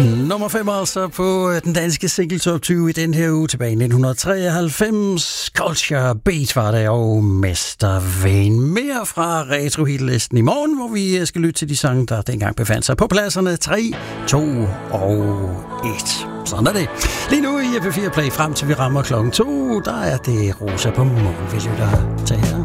Nummer 5 altså på den danske single top 20 i den her uge tilbage i 1993. Culture Beat var det, og Mesterven. Mere fra Retro Hit-listen i morgen, hvor vi skal lytte til de sange, der dengang befandt sig på pladserne 3, 2 og 1. Sådan er det. Lige nu i P4 Play frem til vi rammer klokken 2, der er det Rosa på mål, vi lytter til her.